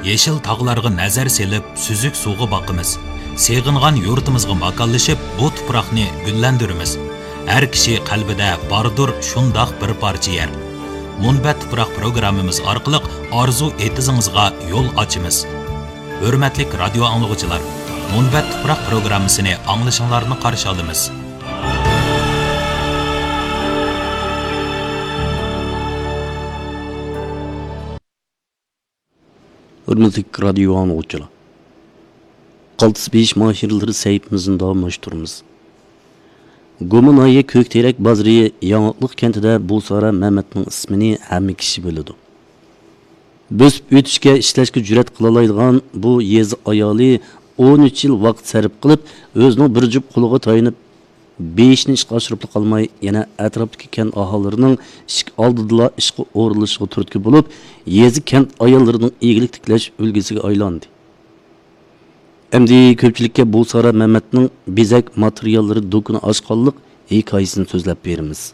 Yeşil tağlarga nazar selip, süzük suğu bakımız. Seğingan yurtumuzga makallaşıp, bu tuproqni güllendirimiz. Her kişi kalbide bardır şundaq bir parça yer. Munbat tuproq programımız arqılıq arzu etizingizga yol açımız. Hürmetlik radyo anlıqçılar, Munbat tuproq programmasını anglışınlarını qarşı alımız. Hürmetlik radyo anlıqçılar. Qaltıs 5 mahirleri sahipimizin davamlaştırımız. Gomun ayı Kökterek Bazriye Yanıqlıq kentide Bulsara Mehmet'nin ismini hamma kishi biladi. Biz ötüşke işleşke cüret kılalaydıgan bu yezi ayali 13 yıl vaqt sarf qilib, özünün bir cüp quluğa tayinib, 5'ni işqa aşırıplı qalmay, yana atrapdaki kent ahallarının işq aldıdıla işqı oğrılışıga turtki bulup, yezi kent ayallarının iyilik tikleş ülgesiga aylandı. Emdi köpçülükке Bulsara Mehmet'nin bezek materyalları dokunu aşqallık hikayesini sözlep verimiz.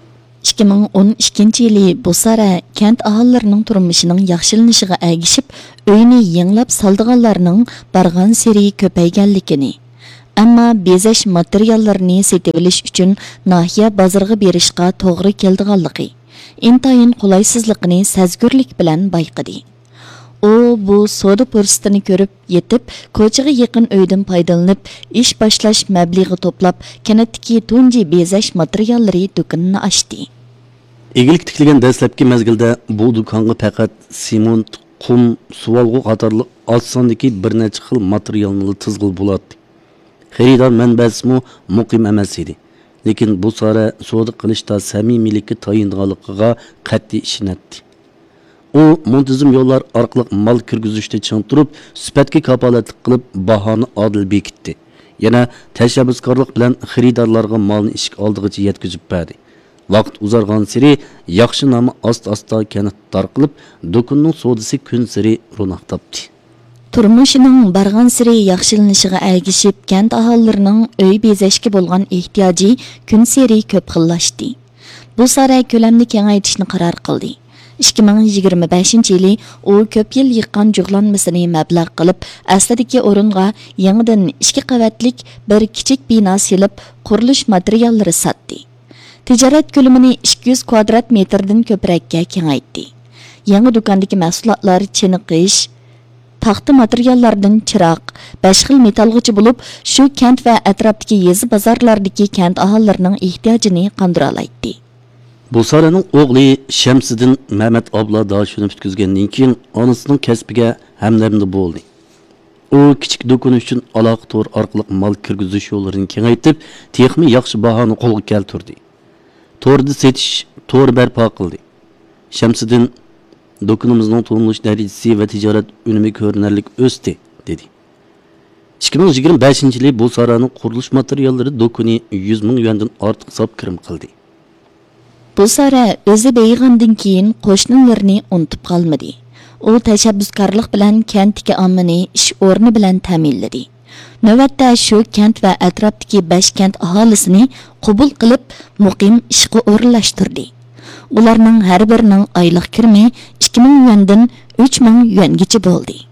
2012 yılı Bulsara kent ahallarının turmuşunun yaxşılanışıga əgişip, öyünü yenglap saldıqanlarının barğan seri köpeygenlikini. Amma bezeş materyallarını setiviliş üçün nahiye bazarga berişqa toğrı keldiğanlıqı, intayın qolaysızlıqını sezgürlük bilen bayqıdı. O bu soda pürsütünü görüp yetip, koçaga yakın öyden paydalanıp, iş başlaş məbliği toplap, kenetdeki tunji bezeş materyalları dükkanını açtı. Egilik tikilgen dəsləpki mezgilde bu dükkanı faqat simont, qum, suvalgı qatarlı az sondaki bir neçə xil materyalını tızgıl buladı. Xeridar mənbəsimi muqim emas idi. Lekin bu sara soda qilishda samimilikka tayindiganligiga qat'iy ishinatdi. O muntazam yollar orqali mal kirgizishda ching turib, sifatga kapolatlik qilib, bahoni adil bekitdi. Yana tashabbuskorlik bilan xaridorlarga malni ishq oldigacha yetkazib berdi. Vaqt uzargan siri yaxshi nomi asta kanat tarqilib, do'konning sodasi kun siri ro'naq topdi. Turmuşunun barğan siri yaxşılanışıga ergişip, kent ahallarının öy bezeshga bo'lgan ehtiyoji kun siri ko'p xillaşdi. Bu saray ko'lamni kengaytirishni qaror qildi. 2025 yılı o köp yıl yıqqan jug'lanmasini mablag' qilib, aslidagi o'ringa yangidan 2 qavatlik bir kichik bino silib, qurilish materiallari satdi. Tijorat ko'lamini 200 kvadrat metrdan ko'prakka kengaytdi. Yangi do'kondagi mahsulotlar chiniqish, taxta materiallardan chiroq, 5 xil metalg'ichi bo'lib, shu kent va atrofdagi yezi bozorlardagi kent aholilarining ehtiyojini qondira oladi. Bulsara'nın oğlu Şemsiddin Mehmet abla daha şunu bitkizgenden keyin anasının kasbiga hamdamda bo'ldi. O kichik do'kon uchun aloqa tor orqali mal kirgizish yo'llarini kengaytib, texmi yaxshi bahoni qo'lga keltirdi. Torda setish, tor barpo qildi. Şemsiddin do'konimizning tanilish darajasi va tijorat unumi ko'rinarlik o'sdi, dedi. 2025 yili Bulsara'nın qurilish materiallari do'koni 100 ming yuandan ortiq hisob kirim qildi. Bulsara o'zi beyg'andan keyin qo'shnilarini unutib qolmadi. U tashabbuskorlik bilan kentdagi ommani ish o'rni bilan ta'minladi. Navbatda shu kent va atrofdagi 5 kent aholisini qabul qilib, muqim ishga o'rinlashtirdi. Ularning har birining oylik kirimi 2000 yuandan 3000 yuangacha bo'ldi.